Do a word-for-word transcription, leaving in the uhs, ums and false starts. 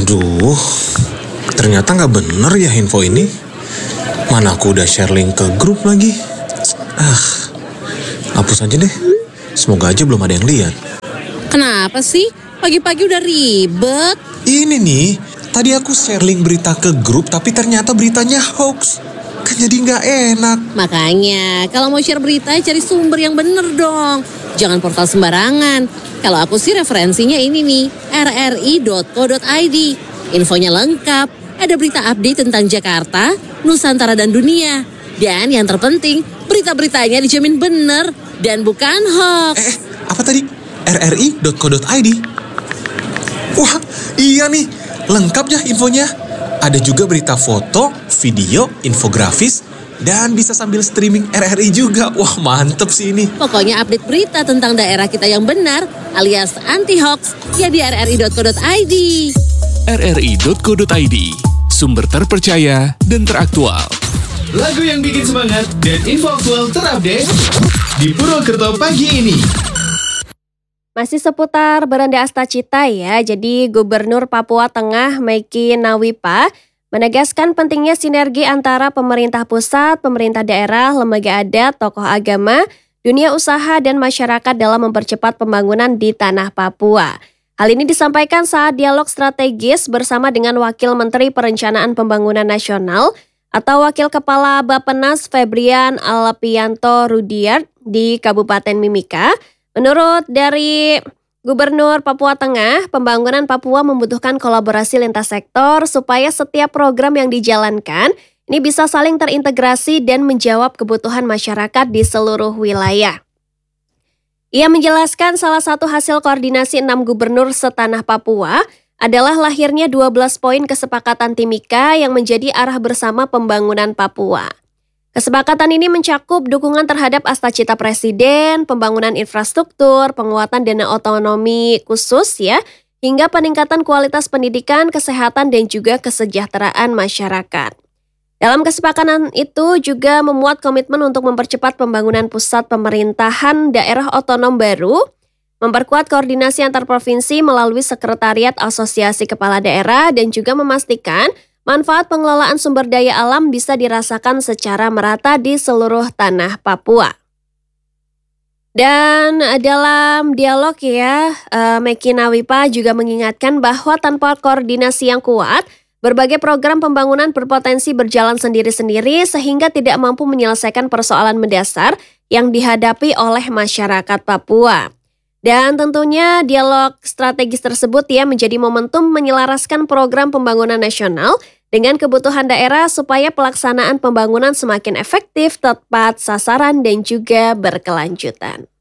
Aduh, ternyata nggak bener ya info ini. Mana aku udah share link ke grup lagi. Ah, hapus aja deh. Semoga aja belum ada yang lihat. Kenapa sih? Pagi-pagi udah ribet. Ini nih, tadi aku share link berita ke grup tapi ternyata beritanya hoax. Kan jadi nggak enak. Makanya, kalau mau share berita cari sumber yang bener dong. Jangan portal sembarangan. Kalau aku sih referensinya ini nih, r r i dot co dot i d. Infonya lengkap, ada berita update tentang Jakarta, Nusantara dan dunia. Dan yang terpenting, berita-beritanya dijamin bener dan bukan hoax. Eh, apa tadi? r r i dot co dot i d. Wah, iya nih, lengkap ya infonya. Ada juga berita foto, video, infografis, dan bisa sambil streaming R R I juga. Wah, mantep sih ini. Pokoknya update berita tentang daerah kita yang benar alias anti-hoax ya di r r i dot co dot i d. r r i dot co dot i d, sumber terpercaya dan teraktual. Lagu yang bikin semangat dan info aktual terupdate di Purwokerto pagi ini. Masih seputar Beranda Astacita ya, jadi Gubernur Papua Tengah Meky Nawipa menegaskan pentingnya sinergi antara pemerintah pusat, pemerintah daerah, lembaga adat, tokoh agama, dunia usaha, dan masyarakat dalam mempercepat pembangunan di tanah Papua. Hal ini disampaikan saat dialog strategis bersama dengan Wakil Menteri Perencanaan Pembangunan Nasional atau Wakil Kepala Bappenas Febrian Alpianto Rudiard di Kabupaten Mimika. Menurut dari Gubernur Papua Tengah, pembangunan Papua membutuhkan kolaborasi lintas sektor supaya setiap program yang dijalankan ini bisa saling terintegrasi dan menjawab kebutuhan masyarakat di seluruh wilayah. Ia menjelaskan salah satu hasil koordinasi enam gubernur setanah Papua adalah lahirnya dua belas poin kesepakatan Timika yang menjadi arah bersama pembangunan Papua. Kesepakatan ini mencakup dukungan terhadap Astacita Presiden, pembangunan infrastruktur, penguatan dana otonomi khusus ya, hingga peningkatan kualitas pendidikan, kesehatan, dan juga kesejahteraan masyarakat. Dalam kesepakatan itu juga memuat komitmen untuk mempercepat pembangunan pusat pemerintahan daerah otonom baru, memperkuat koordinasi antar provinsi melalui Sekretariat Asosiasi Kepala Daerah, dan juga memastikan manfaat pengelolaan sumber daya alam bisa dirasakan secara merata di seluruh tanah Papua. Dan dalam dialog ya, Meky Nawipa juga mengingatkan bahwa tanpa koordinasi yang kuat, berbagai program pembangunan berpotensi berjalan sendiri-sendiri sehingga tidak mampu menyelesaikan persoalan mendasar yang dihadapi oleh masyarakat Papua. Dan tentunya dialog strategis tersebut ya menjadi momentum menyelaraskan program pembangunan nasional dengan kebutuhan daerah supaya pelaksanaan pembangunan semakin efektif, tepat sasaran, dan juga berkelanjutan.